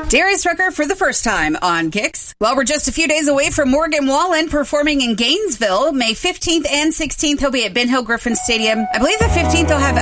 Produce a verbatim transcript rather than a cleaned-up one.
Darius Rucker for the first time on Kicks. Well, we're just a few days away from Morgan Wallen performing in Gainesville. May fifteenth and sixteenth, he'll be at Ben Hill Griffin Stadium. I believe the fifteenth, they'll have